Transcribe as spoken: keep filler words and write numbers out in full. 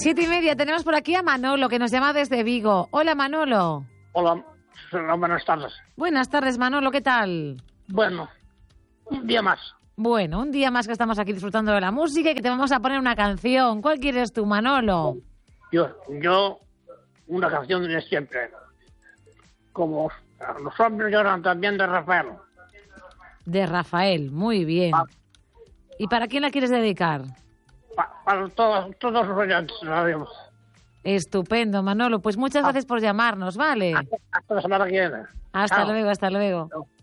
Siete y media, tenemos por aquí a Manolo, que nos llama desde Vigo. Hola, Manolo. Hola, hola, buenas tardes. Buenas tardes, Manolo, ¿qué tal? Bueno, un día más. Bueno, un día más que estamos aquí disfrutando de la música y que te vamos a poner una canción. ¿Cuál quieres tú, Manolo? Yo, yo, una canción de siempre. Como los hombres lloran también, de Rafael. De Rafael, muy bien. Pa- ¿Y para quién la quieres dedicar? pa- para todos, todos los oyentes, adiós. Estupendo, Manolo. Pues muchas Ah. gracias por llamarnos, ¿vale? Hasta, hasta la semana que viene. Hasta Chao. luego, hasta luego. Chao.